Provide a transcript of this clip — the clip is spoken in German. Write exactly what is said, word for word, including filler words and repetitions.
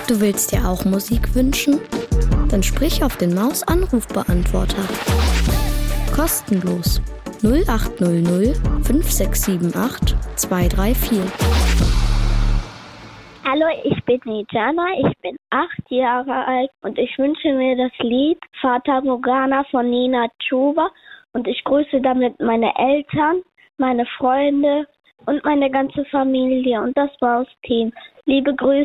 Du willst dir auch Musik wünschen? Dann sprich auf den Maus-Anrufbeantworter. Kostenlos null acht null null fünf sechs sieben acht zwei drei vier. Hallo, ich bin Nijana, ich bin acht Jahre alt und ich wünsche mir das Lied Fata Morgana von Nina Chuba und ich grüße damit meine Eltern, meine Freunde und meine ganze Familie und das Maus-Team. Liebe Grüße.